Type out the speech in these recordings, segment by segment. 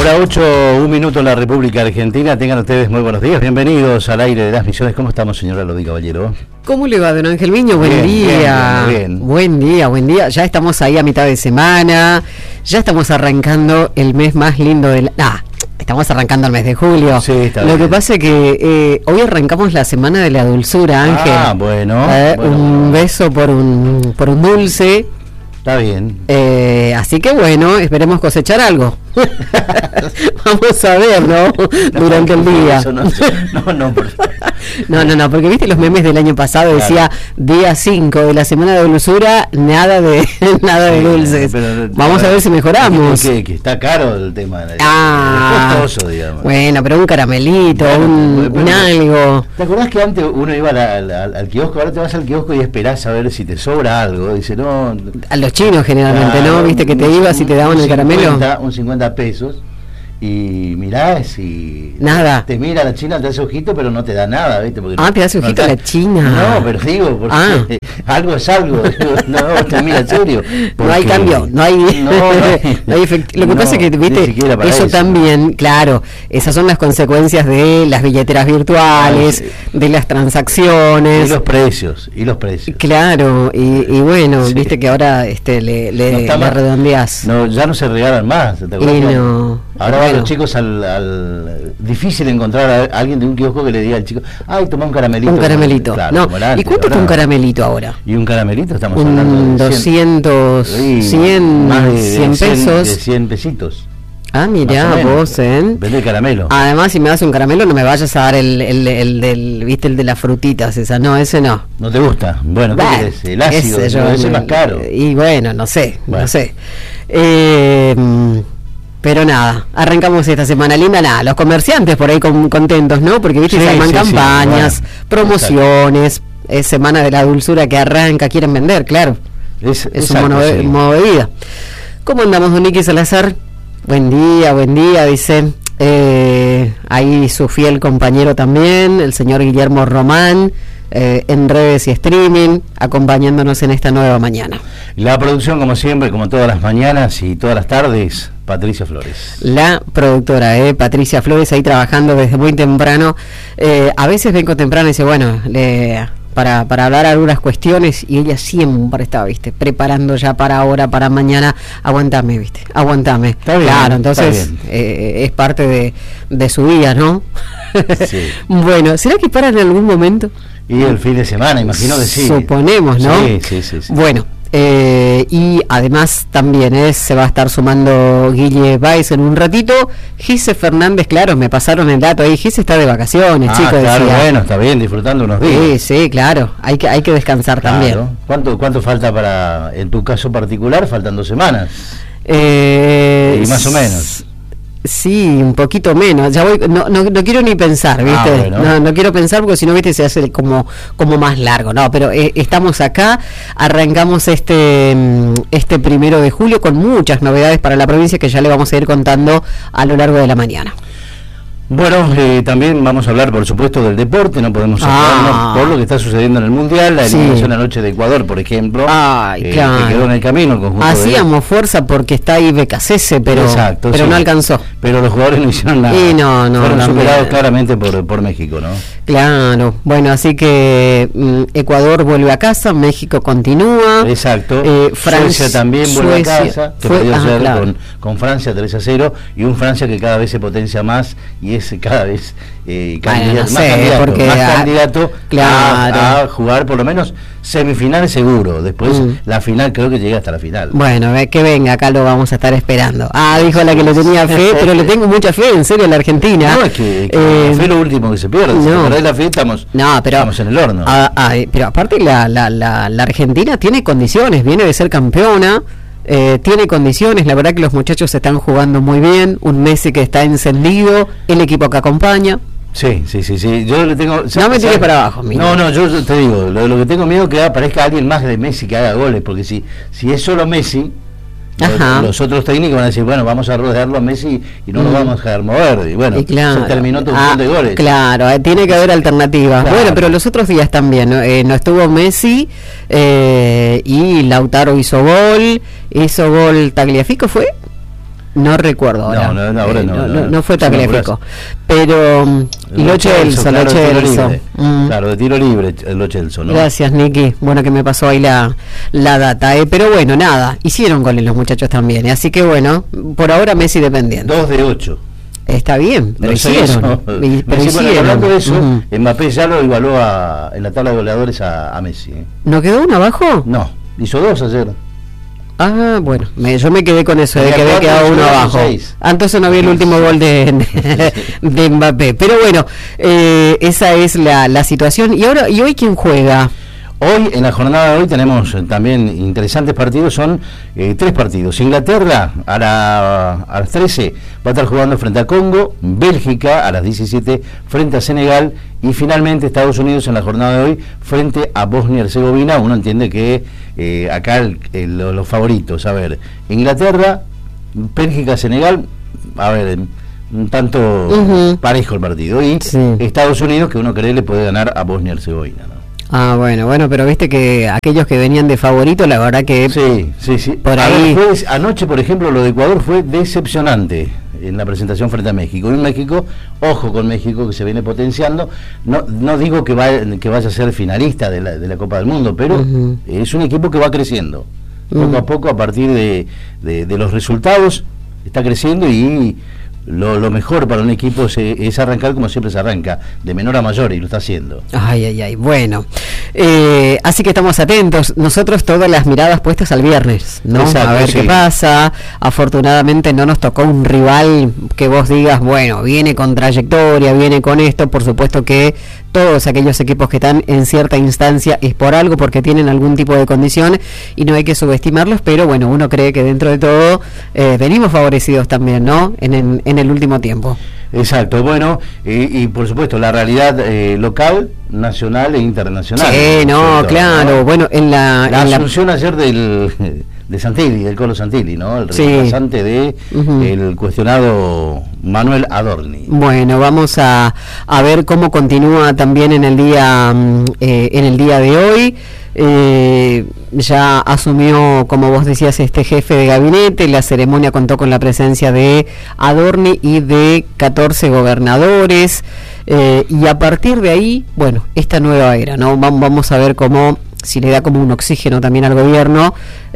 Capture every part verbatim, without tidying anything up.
Hora ocho, un minuto en la República Argentina. Tengan ustedes muy buenos días. Bienvenidos al aire de las misiones. ¿Cómo estamos, señora Lodi Caballero? ¿Cómo le va, don Ángel Miño? Buen bien, día. Bien, bien, bien. Buen día, buen día. Ya estamos ahí a mitad de semana. Ya estamos arrancando el mes más lindo del... Ah, estamos arrancando el mes de julio. Sí, está Lo bien. que pasa es que eh, hoy arrancamos la semana de la dulzura, Ángel. Ah, bueno. Eh, bueno un bueno. beso por un, por un dulce. Está bien. Eh, así que bueno, esperemos cosechar algo. Vamos a ver, ¿no? No, Durante el día. Eso no, no, no, por favor. No, no, no, porque viste los memes del año pasado, Claro. decía día cinco de la semana de dulzura, nada de nada de dulces. Pero, Vamos a ver si mejoramos. Que, que está caro el tema. El, Ah, el costoso, digamos. bueno, pero un caramelito, Bueno, un, pero- un algo. ¿Te acordás que antes uno iba al, al, al- al kiosco? Ahora te vas al kiosco y esperás a ver si te sobra algo. Dice, no. A los chinos generalmente, Claro, ¿no? Viste que te un- ibas y te daban un el caramelo. cincuenta, un cincuenta pesos. Y mirás y Nada. te mira la china, te hace ojito, pero no te da nada, ¿viste? Porque Ah, no- te hace no ojito está- la china. No, pero digo, porque Ah. algo es algo. No, te mira en serio. No hay porque- cambio, no hay, No, no, no hay efect- Lo que no, pasa es que, ni viste, siquiera para eso, eso. también, claro, esas son las consecuencias de las billeteras virtuales, Ay, de las Y transacciones. los precios, y los precios. Claro, y, y bueno, Sí. viste que ahora este le, le, No está le más- redondeás. No, ya no se regalan más. ¿te acuerdas Y que no. Ahora van Bueno. los chicos al, al... Difícil encontrar a alguien de un kiosco que le diga al chico, ay, toma un caramelito. Un caramelito. Claro, no. como era ¿Y antes, cuánto está ahora- un caramelito ahora? Y un caramelito, estamos hablando Un de cien, doscientos, sí, cien, más de- de cien cien, pesos. de cien pesitos. Ah, mirá, Más o menos. vos, ¿eh? Vende el caramelo. Además, si me das un caramelo, no me vayas a dar el, el, el del, viste, el de las frutitas, esa, no, ese no. ¿No te gusta? Bueno, ¿qué Bah, querés? El ácido, ese yo ese es me- más caro. Y bueno, no sé, Bueno. no sé. Eh, pero nada, arrancamos esta semana linda, nada, los comerciantes por ahí con- contentos, ¿no? Porque viste, Sí, se arman sí, sí, campañas, bueno, promociones, es semana de la dulzura que arranca, quieren vender, claro. Es, Es un exacto, mono de, sí. modo de vida. ¿Cómo andamos, don Nicky Salazar? Buen día, buen día, dice. Eh, ahí su fiel compañero también, el señor Guillermo Román, eh, en redes y streaming, acompañándonos en esta nueva mañana. La producción, como siempre, como todas las mañanas y todas las tardes, Patricia Flores. La productora, eh, Patricia Flores, ahí trabajando desde muy temprano. Eh, a veces vengo temprano y dice, bueno, le... Para, para hablar algunas cuestiones, y ella siempre estaba, viste, preparando ya para ahora, para mañana. Aguantame, viste, aguantame. Está bien, claro, está entonces bien. eh, es parte de, de su día, ¿no? Sí. Bueno, ¿será que para en algún momento? Y el fin de semana, imagino que sí. Suponemos, ¿no? Sí, sí, sí. sí. Bueno, eh, y además también eh, se va a estar sumando Guille Baez en un ratito. Gise Fernández, claro, me pasaron el dato ahí. Gise está de vacaciones, Ah, chicos. claro, decía. bueno, está bien, disfrutando unos Sí, días. sí, claro, hay que hay que descansar Claro. también. ¿Cuánto, ¿Cuánto falta para, en tu caso particular? Faltan dos semanas. Eh, Y más o menos. Sí, un poquito menos. Ya voy, no, no, no quiero ni pensar, ¿viste? Ah, bueno. no, no quiero pensar porque si no, ¿viste? Se hace como, como más largo. No, pero eh, estamos acá, arrancamos este, mm, este primero de julio con muchas novedades para la provincia que ya le vamos a ir contando a lo largo de la mañana. Bueno, eh, también vamos a hablar, por supuesto, del deporte. No podemos separarnos Ah. por lo que está sucediendo en el Mundial. La Sí. eliminación anoche de Ecuador, por ejemplo. Ay, eh, claro. que quedó en el camino el conjunto de- Hacíamos fuerza porque está ahí Becasese, pero, Exacto, pero sí. no alcanzó. Pero los jugadores no hicieron nada. Y no, no, Fueron también. superados claramente por, por México, ¿no? Claro, bueno, así que mm, Ecuador vuelve a casa, México continúa. Exacto. Eh, Francia Franci- tambie vuelve Suecia a casa, que fue- perdió ah, ayer claro. con, con Francia tres a cero, y un Francia que cada vez se potencia más y es cada vez eh, Bueno, candidato, no más sé, candidato, porque más a- candidato claro. a, a jugar por lo menos semifinales seguro. Después Mm. la final creo que llega hasta la final. Bueno, ve que venga, acá lo vamos a estar esperando. Ah, dijo la que le tenía fe, pero le tengo mucha fe, en serio, a la Argentina. No, es que, que Eh, la fe es lo último que se pierde. Si no. te perdés la fe, estamos, No, pero estamos en el horno. ah, ah, pero aparte la, la, la, la Argentina tiene condiciones, viene de ser campeona, eh, tiene condiciones, la verdad que los muchachos están jugando muy bien, un Messi que está encendido, el equipo que acompaña. Sí, sí, sí, sí. Yo le tengo. No me tires para abajo, mira. No, no, yo, yo te digo, lo, lo que tengo miedo es que aparezca alguien más de Messi que haga goles, porque si, si es solo Messi, Ajá. los, los otros técnicos van a decir, bueno, vamos a rodearlo a Messi y no Mm. lo vamos a dejar mover. Y bueno, Y claro, se terminó tu ah, montón de goles. Claro, eh, tiene que haber alternativas. Claro. Bueno, pero los otros días también, ¿no? Eh, no estuvo Messi eh, y Lautaro hizo gol, hizo gol Tagliafico, ¿fue? No recuerdo ahora. No, no, no, ahora eh, no, no, no, no, no fue no, Tagliafico. Pero um, Lo Celso, claro, Lo de tiro Celso. libre. Mm. Claro, de tiro libre, Lo Celso, ¿no? Gracias, Nicky. Bueno, que me pasó ahí la, la data. Eh. Pero bueno, nada, hicieron goles los muchachos también. Eh. Así que bueno, por ahora Messi dependiente. Dos de ocho. Está bien, pero No hicieron. hizo. Pero Messi, bueno, hicieron. hablando de eso, Uh-huh. Mbappé ya lo igualó a, en la tabla de goleadores a, a Messi. ¿eh? ¿No quedó uno abajo? No, hizo dos ayer. Ah, bueno, me, yo me quedé con eso, de que había cuatro, quedado uno cuatro, abajo. seis. Ah, entonces no vi el último gol de, de, de Mbappé. Pero bueno, eh, esa es la, la situación. ¿Y ahora y hoy quién juega? Hoy, en la jornada de hoy, tenemos eh, también interesantes partidos, son eh, tres partidos. Inglaterra a, la, a las trece va a estar jugando frente a Congo, Bélgica a las diecisiete frente a Senegal y finalmente Estados Unidos en la jornada de hoy frente a Bosnia y Herzegovina. Uno entiende que eh, acá el, el, los favoritos, a ver, Inglaterra, Bélgica, Senegal, a ver, un tanto uh-huh. parejo el partido. Y sí. Estados Unidos, que uno cree le puede ganar a Bosnia y Herzegovina, ¿no? Ah, bueno, bueno, pero viste que aquellos que venían de favorito, la verdad que... Sí, sí, sí. Por a ahí... ver, fue, anoche, por ejemplo, lo de Ecuador fue decepcionante en la presentación frente a México. Y en México, ojo con México, que se viene potenciando. No no digo que, va, que vaya a ser finalista de la, de la Copa del Mundo, pero uh-huh. es un equipo que va creciendo. Uh-huh. Poco a poco, a partir de, de, de los resultados, está creciendo y... Lo, lo mejor para un equipo es, es arrancar como siempre se arranca, de menor a mayor, y lo está haciendo. Ay, ay, ay, bueno. Eh, así que estamos atentos. Nosotros todas las miradas puestas al viernes, ¿no? Exacto, a ver sí. qué pasa. Afortunadamente no nos tocó un rival que vos digas, bueno, viene con trayectoria, viene con esto. Por supuesto que todos aquellos equipos que están en cierta instancia es por algo, porque tienen algún tipo de condición y no hay que subestimarlos, pero bueno, uno cree que dentro de todo eh, venimos favorecidos también, ¿no? En, en, en el último tiempo. Exacto, bueno, y, y por supuesto la realidad eh, local, nacional e internacional. Sí, no, todo, claro, ¿no? Bueno, en la... La en asunción la... ayer del... de Santilli, del Colo Santilli, ¿no? El reemplazante sí. de uh-huh. el cuestionado Manuel Adorni. Bueno, vamos a, a ver cómo continúa también en el día eh, en el día de hoy. Eh, ya asumió, como vos decías, este jefe de gabinete. La ceremonia contó con la presencia de Adorni y de catorce gobernadores. Eh, y a partir de ahí, bueno, esta nueva era, ¿no? Vamos a ver cómo, si le da como un oxígeno también al gobierno,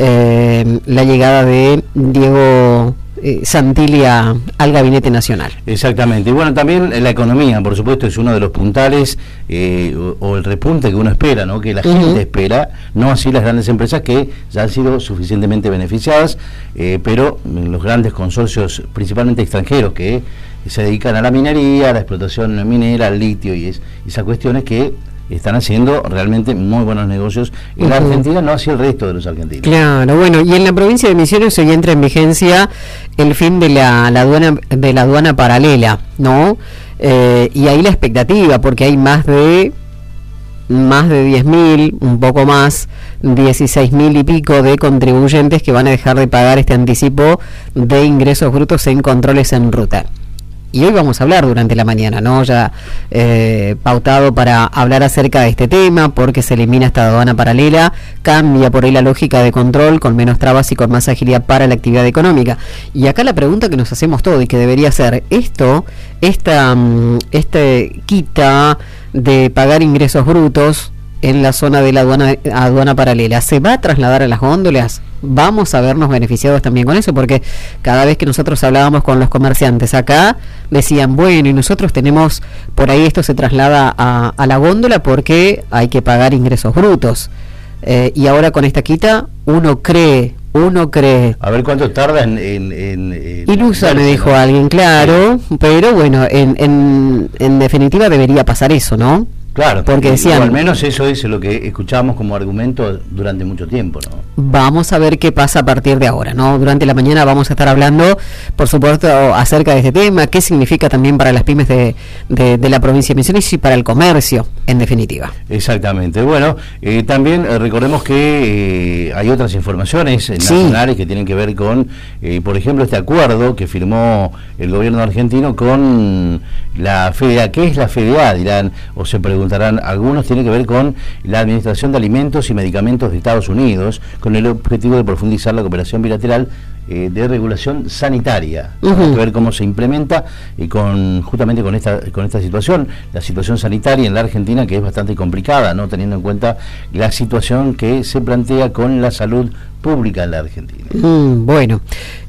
eh, la llegada de Diego eh, Santilli a, al Gabinete Nacional. Exactamente. Y bueno, también la economía, por supuesto, es uno de los puntales eh, o, o el repunte que uno espera, ¿no? Que la uh-huh. gente espera, no así las grandes empresas que ya han sido suficientemente beneficiadas, eh, pero los grandes consorcios, principalmente extranjeros, que se dedican a la minería, a la explotación minera, al litio y es, esas cuestiones que están haciendo realmente muy buenos negocios en uh-huh. la Argentina, no hacia el resto de los argentinos. Claro, bueno, y en la provincia de Misiones hoy entra en vigencia el fin de la, la aduana de la aduana paralela, ¿no? Eh, y ahí la expectativa, porque hay más de más de diez mil, un poco más, dieciséis mil y pico de contribuyentes que van a dejar de pagar este anticipo de ingresos brutos en controles en ruta. Y hoy vamos a hablar durante la mañana, ¿no? Ya eh, pautado para hablar acerca de este tema, porque se elimina esta aduana paralela, cambia por ahí la lógica de control, con menos trabas y con más agilidad para la actividad económica. Y acá la pregunta que nos hacemos todos y que debería ser, esto, esta, este quita de pagar ingresos brutos en la zona de la aduana, aduana paralela, ¿se va a trasladar a las góndolas? Vamos a vernos beneficiados también con eso, porque cada vez que nosotros hablábamos con los comerciantes acá, decían, bueno, y nosotros tenemos, por ahí esto se traslada a, a la góndola porque hay que pagar ingresos brutos. Eh, y ahora con esta quita, uno cree, uno cree. A ver cuánto tarda en... en, en, en Ilusa, me dijo, ¿no? Alguien, claro, sí. Pero bueno, en, en, en definitiva debería pasar eso, ¿no? Claro, porque decían, o al menos eso es lo que escuchábamos como argumento durante mucho tiempo, ¿no? Vamos a ver qué pasa a partir de ahora, ¿no? Durante la mañana vamos a estar hablando, por supuesto, acerca de este tema, qué significa también para las pymes de, de, de la provincia de Misiones y para el comercio, en definitiva. Exactamente. Bueno, eh, también eh, recordemos que eh, hay otras informaciones eh, nacionales sí. que tienen que ver con, eh, por ejemplo, este acuerdo que firmó el gobierno argentino con la F D A. ¿Qué es la F D A? Dirán, o se preguntan preguntarán algunos, tiene que ver con la Administración de Alimentos y Medicamentos de Estados Unidos, con el objetivo de profundizar la cooperación bilateral eh, de regulación sanitaria. Uh-huh. Hay que ver cómo se implementa y con justamente con esta con esta situación, la situación sanitaria en la Argentina, que es bastante complicada, no teniendo en cuenta la situación que se plantea con la salud pública en la Argentina. Mm, bueno,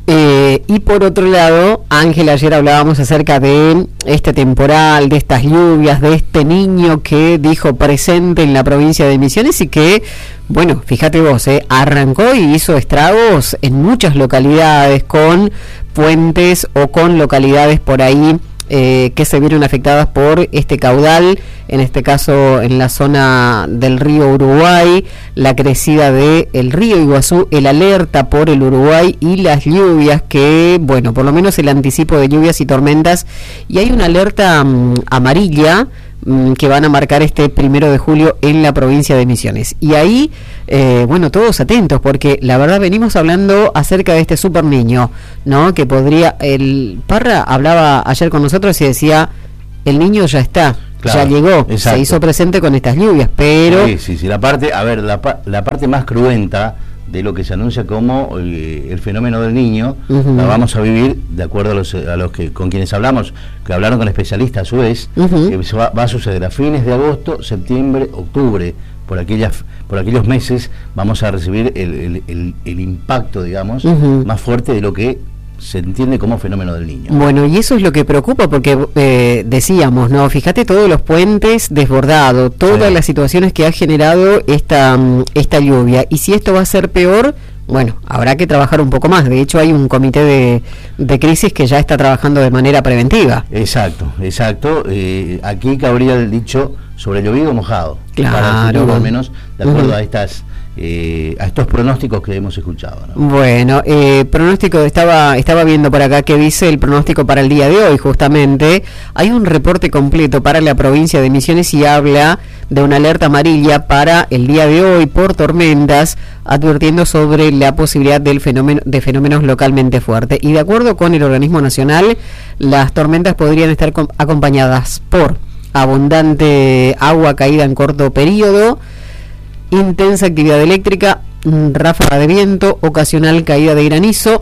eh, y por otro lado, Ángel, ayer hablábamos acerca de este temporal, de estas lluvias, de este niño que dijo presente en la provincia de Misiones y que, bueno, fíjate vos, eh, arrancó y hizo estragos en muchas localidades con puentes o con localidades por ahí Eh, que se vieron afectadas por este caudal, en este caso en la zona del río Uruguay, la crecida del río Iguazú, el alerta por el Uruguay y las lluvias que, bueno, por lo menos el anticipo de lluvias y tormentas, y hay una alerta um, amarilla um, que van a marcar este primero de julio en la provincia de Misiones. Y ahí, eh, bueno, todos atentos, porque la verdad venimos hablando acerca de este super niño, ¿no? Que podría, el Parra hablaba ayer con nosotros y decía, el niño ya está, claro, ya llegó, exacto, se hizo presente con estas lluvias, pero... Sí, sí, sí, la parte, a ver, la, la parte más cruenta de lo que se anuncia como eh, el fenómeno del niño, uh-huh, la vamos a vivir de acuerdo a los, a los que con quienes hablamos, que hablaron con especialistas a su vez, uh-huh, que va, va a suceder a fines de agosto, septiembre, octubre, por aquellas por aquellos meses vamos a recibir el, el, el, el impacto, digamos, uh-huh, más fuerte de lo que se entiende como fenómeno del niño. Bueno, y eso es lo que preocupa, porque eh, decíamos, ¿no? Fíjate todos los puentes desbordados, todas sí, las situaciones que ha generado esta, esta lluvia, y si esto va a ser peor, bueno, habrá que trabajar un poco más. De hecho, hay un comité de, de crisis que ya está trabajando de manera preventiva. Exacto, exacto. Eh, aquí cabría el dicho sobre llovido mojado. Claro. Para el futuro, al menos, de acuerdo uh-huh, a estas eh, a estos pronósticos que hemos escuchado, ¿no? Bueno, eh, pronóstico, estaba estaba viendo por acá que dice el pronóstico para el día de hoy, justamente. Hay un reporte completo para la provincia de Misiones y habla de una alerta amarilla para el día de hoy por tormentas, advirtiendo sobre la posibilidad del fenómeno de fenómenos localmente fuertes. Y de acuerdo con el organismo nacional, las tormentas podrían estar com- acompañadas por abundante agua caída en corto periodo, intensa actividad eléctrica, ráfaga de viento, ocasional caída de granizo,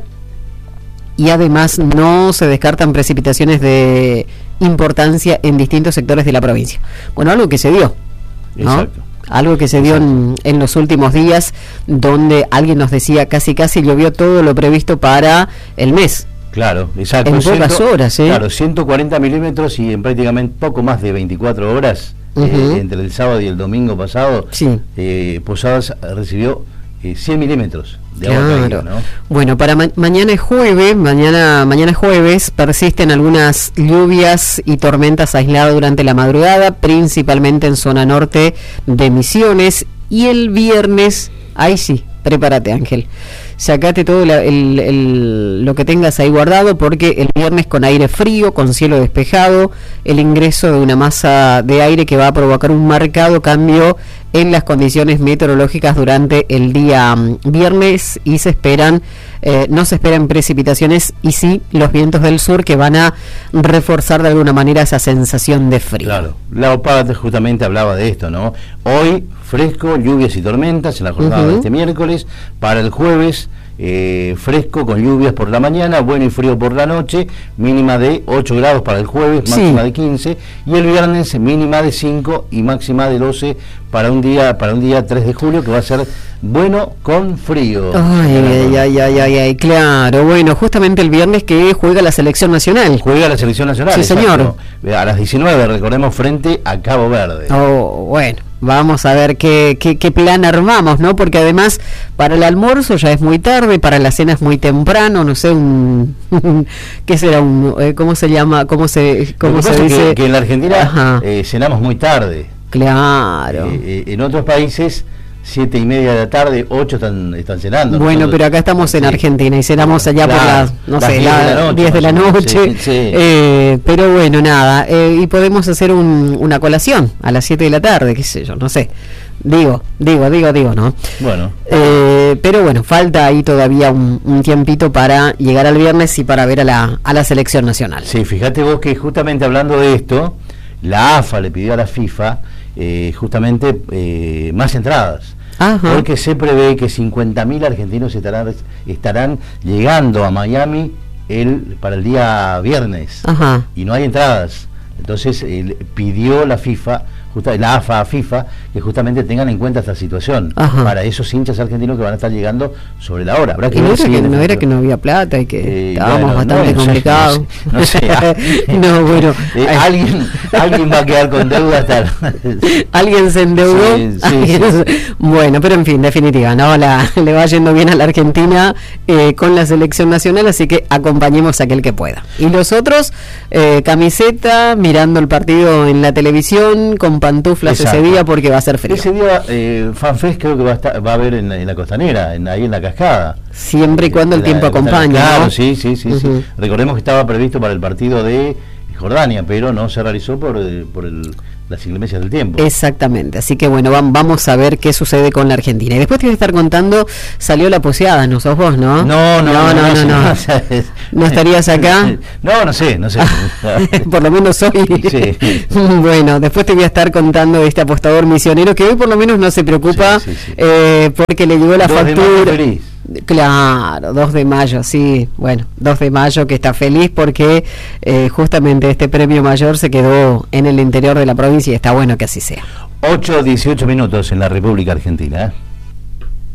y además no se descartan precipitaciones de importancia en distintos sectores de la provincia. Bueno, algo que se dio, ¿no? Exacto. Algo que se dio en, en los últimos días, donde alguien nos decía casi casi llovió todo lo previsto para el mes. Claro, exacto. En pocas ciento, horas, ¿eh? Claro, ciento cuarenta milímetros y en prácticamente poco más de veinticuatro horas, uh-huh, eh, entre el sábado y el domingo pasado, sí, eh, Posadas recibió eh, cien milímetros de agua claro, caída, ¿no? Bueno, para ma- mañana es jueves, mañana, mañana es jueves, persisten algunas lluvias y tormentas aisladas durante la madrugada, principalmente en zona norte de Misiones, y el viernes, ahí sí, prepárate, Ángel, sacate todo la, el, el, lo que tengas ahí guardado, porque el viernes con aire frío, con cielo despejado, el ingreso de una masa de aire que va a provocar un marcado cambio en las condiciones meteorológicas durante el día um, viernes, y se esperan, eh, no se esperan precipitaciones, y sí los vientos del sur que van a reforzar de alguna manera esa sensación de frío. Claro, la OPAD justamente hablaba de esto, ¿no? Hoy fresco, lluvias y tormentas en la jornada uh-huh, de este miércoles. Para el jueves, eh, fresco con lluvias por la mañana, bueno y frío por la noche, mínima de ocho grados para el jueves, máxima sí, de quince, y el viernes mínima de cinco y máxima de doce para un día para un día tres de julio, que va a ser bueno con frío. Ay, ay, ay, ay, ay, claro. Bueno, justamente el viernes que juega la selección nacional. Juega la selección nacional. Sí, exacto, señor. A las diecinueve, recordemos, frente a Cabo Verde. Oh, bueno. Vamos a ver qué, qué, qué plan armamos, ¿no? Porque además para el almuerzo ya es muy tarde, para la cena es muy temprano, no sé, un ¿qué será? Un, eh, ¿Cómo se llama? ¿Cómo se, cómo se dice? Que, que en la Argentina eh, cenamos muy tarde. Claro. Eh, eh, en otros países siete y media de la tarde, ocho están, están cenando. Bueno, nosotros, pero acá estamos en sí, Argentina y cenamos allá claro, por las, no las sé, las diez de la noche. Sí, sí. Eh, pero bueno, nada, eh, y podemos hacer un, una colación a las siete de la tarde, qué sé yo, no sé. Digo, digo, digo, digo, ¿no? Bueno. Eh, pero bueno, falta ahí todavía un, un tiempito para llegar al viernes y para ver a la, a la selección nacional. Sí, fíjate vos que justamente hablando de esto, la A F A le pidió a la FIFA eh, justamente eh, más entradas. Ajá. Porque se prevé que cincuenta mil argentinos estarán, estarán llegando a Miami el, para el día viernes. Ajá. Y no hay entradas. Entonces eh, pidió la FIFA, justa, la AFA, FIFA, que justamente tengan en cuenta esta situación. Ajá. Para esos hinchas argentinos que van a estar llegando sobre la hora. Habrá que y no ver era, si que, en no el era que no había plata y que Eh, estábamos bueno, bastante no, no sé, complicados. no sé, no sé, ah, no, bueno. Eh, alguien, alguien va a quedar con deuda hasta... Alguien se endeudó. Sí, sí, Alguien- sí. Bueno, pero en fin, definitiva, ¿no? La, le va yendo bien a la Argentina eh, con la selección nacional, así que acompañemos a aquel que pueda. Y los otros, eh, camiseta, mirando el partido en la televisión, con pantuflas Exacto. ese día porque va a ser frío. Ese día, eh, FanFest creo que va a, estar, va a haber en, la- en la costanera, en, ahí en la cascada. Siempre y cuando el La- tiempo la costanera. acompañe, Claro, ¿no? sí, sí, sí, Ujú. sí. Recordemos que estaba previsto para el partido de Jordania, pero no se realizó por, eh, por el, las inclemencias del tiempo. Exactamente, así que bueno, vam- vamos a ver qué sucede con la Argentina. Y después te voy a estar contando, salió la poseada, ¿no sos vos, no? No, no, no, no, no, no. no, o sea, es- ¿No estarías acá? No, no sé, no sé. Por lo menos hoy. Sí. Bueno, después te voy a estar contando de este apostador misionero que hoy por lo menos no se preocupa, Sí, sí, sí. eh, porque le llegó la Dos de mayo factura. feliz. Claro, dos de mayo, sí, bueno, dos de mayo que está feliz porque eh, justamente este premio mayor se quedó en el interior de la provincia y está bueno que así sea. ocho dieciocho minutos en la República Argentina, ¿eh?